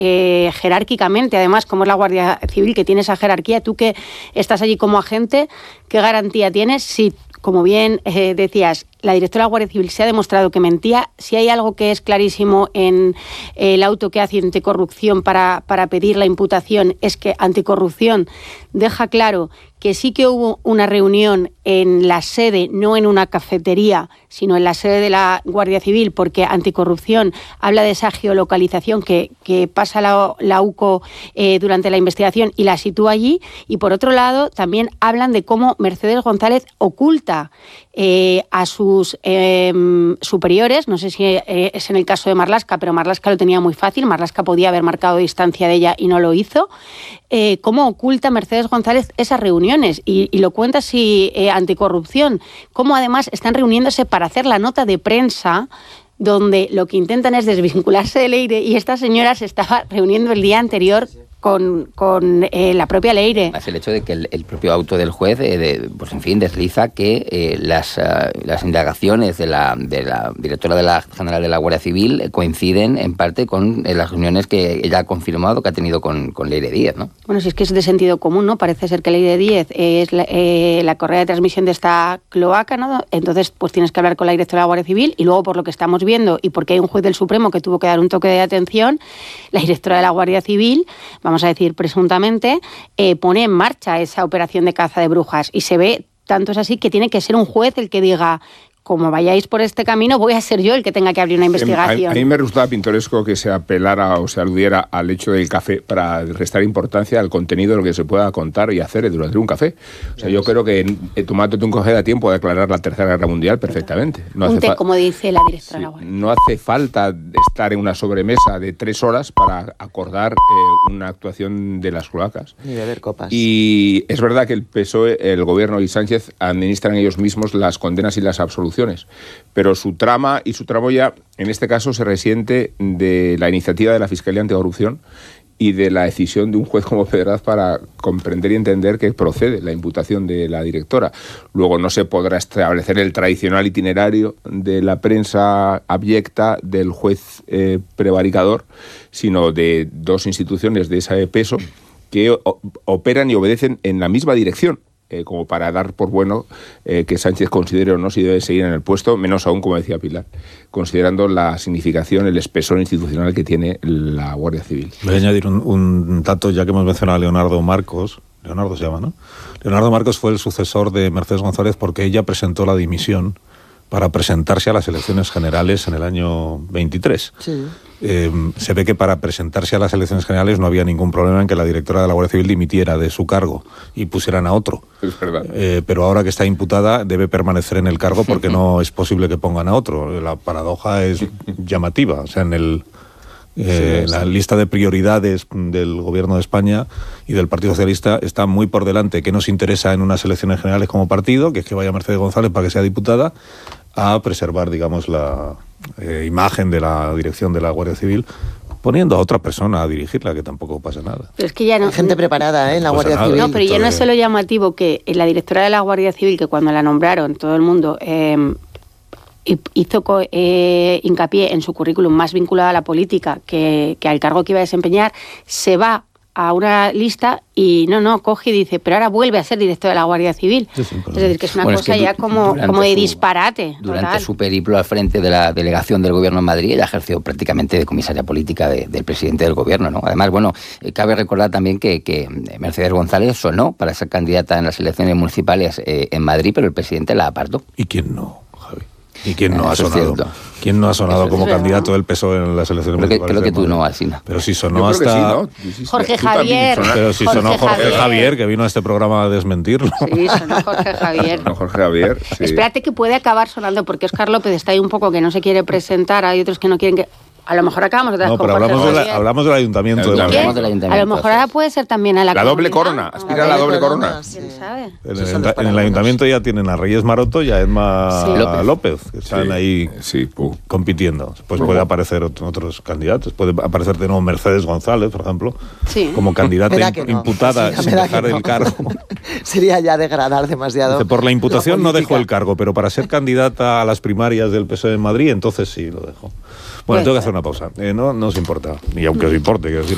jerárquicamente, además, como es la Guardia Civil, que tiene esa jerarquía, tú que estás allí como agente, ¿qué garantía tienes si, como bien decías, la directora de la Guardia Civil se ha demostrado que mentía? Si hay algo que es clarísimo en el auto que hace Anticorrupción para pedir la imputación, es que Anticorrupción deja claro que sí que hubo una reunión en la sede, no en una cafetería, sino en la sede de la Guardia Civil, porque Anticorrupción habla de esa geolocalización que pasa la UCO durante la investigación y la sitúa allí. Y por otro lado, también hablan de cómo Mercedes González oculta a sus superiores, no sé si es en el caso de Marlaska, pero Marlaska lo tenía muy fácil, Marlaska podía haber marcado distancia de ella y no lo hizo, cómo oculta Mercedes González esas reuniones, y lo cuenta así Anticorrupción, cómo además están reuniéndose para hacer la nota de prensa donde lo que intentan es desvincularse de Leire, y esta señora se estaba reuniendo el día anterior con la propia Leire. Es el hecho de que el propio auto del juez, pues en fin, desliza que las indagaciones de la directora general de la Guardia Civil coinciden en parte con las reuniones que ella ha confirmado que ha tenido con Leire Díez, ¿no? Bueno, si es que es de sentido común, ¿no? Parece ser que Leire Díez es la correa de transmisión de esta cloaca, ¿no? Entonces, pues tienes que hablar con la directora de la Guardia Civil, y luego, por lo que estamos viendo, y porque hay un juez del Supremo que tuvo que dar un toque de atención, la directora de la Guardia Civil, vamos a decir presuntamente, pone en marcha esa operación de caza de brujas, y se ve, tanto es así, que tiene que ser un juez el que diga: como vayáis por este camino, voy a ser yo el que tenga que abrir una investigación. A mí me resultaba pintoresco que se apelara o se aludiera al hecho del café para restar importancia al contenido de lo que se pueda contar y hacer durante un café. O sea, yo creo que tomándote un café da tiempo a declarar la Tercera Guerra Mundial perfectamente. No un té, como dice la directora de la Guardia. No hace falta estar en una sobremesa de 3 horas para acordar una actuación de las cloacas. Ni beber copas. Y es verdad que el PSOE, el Gobierno y Sánchez administran ellos mismos las condenas y las absoluciones, pero su trama y su tramoya en este caso se resiente de la iniciativa de la Fiscalía Anticorrupción y de la decisión de un juez como Pedraz para comprender y entender que procede la imputación de la directora. Luego no se podrá establecer el tradicional itinerario de la prensa abyecta del juez prevaricador, sino de dos instituciones de ese peso que operan y obedecen en la misma dirección, como para dar por bueno que Sánchez considere o no si debe seguir en el puesto, menos aún, como decía Pilar, considerando la significación, el espesor institucional que tiene la Guardia Civil. Voy a añadir un dato, ya que hemos mencionado a Leonardo Marcos. Leonardo se llama, ¿no? Leonardo Marcos fue el sucesor de Mercedes González porque ella presentó la dimisión para presentarse a las elecciones generales en el año 23. Sí. Se ve que para presentarse a las elecciones generales no había ningún problema en que la directora de la Guardia Civil dimitiera de su cargo y pusieran a otro. Es verdad. Pero ahora que está imputada debe permanecer en el cargo porque no es posible que pongan a otro. La paradoja es llamativa. O sea, en la lista de prioridades del Gobierno de España y del Partido Socialista está muy por delante qué nos interesa en unas elecciones generales como partido, que es que vaya Mercedes González para que sea diputada, a preservar, digamos, la imagen de la dirección de la Guardia Civil, poniendo a otra persona a dirigirla, que tampoco pasa nada. Pero es que ya no... Hay gente preparada, en la Guardia Civil. No, pero ya no es solo llamativo que la directora de la Guardia Civil, que cuando la nombraron todo el mundo hizo hincapié en su currículum más vinculado a la política que al cargo que iba a desempeñar, se va a una lista y coge y dice, pero ahora vuelve a ser director de la Guardia Civil. Sí, es decir, que es una cosa ya como de disparate. Durante su periplo al frente de la delegación del Gobierno en Madrid, ella ejerció prácticamente de comisaria política del presidente del Gobierno, ¿no? Además, cabe recordar también que Mercedes González sonó para ser candidata en las elecciones municipales en Madrid, pero el presidente la apartó. ¿Y quién no, Javi? ¿Y quién no ha sonado? ¿Quién no ha sonado como candidato del PSOE en las elecciones municipales? Creo que tú no, Alsina. Pero si sonó hasta... Sí, Jorge Javier. Pero si sonó Jorge Javier, que vino a este programa a desmentirlo. Sí, sonó Jorge Javier. Jorge Javier, sí. Espérate que puede acabar sonando, porque Óscar López está ahí un poco que no se quiere presentar, hay otros que no quieren que... A lo mejor acabamos de... No, pero hablamos del ayuntamiento. A lo mejor ahora puede ser también a la doble corona. Aspira a la doble corona. ¿Quién sabe? En el ayuntamiento ya tienen a Reyes Maroto y a Edma López, que están ahí compitiendo. Pues puede aparecer otros candidatos. Puede aparecer de nuevo Mercedes González, por ejemplo, como candidata imputada sin dejar el cargo. Sería ya degradar demasiado. Por la imputación no dejó el cargo, pero para ser candidata a las primarias del PSOE en Madrid, entonces sí lo dejó. Bueno, tengo que hacer una pausa. No os importa, y aunque os importe, quiero decir.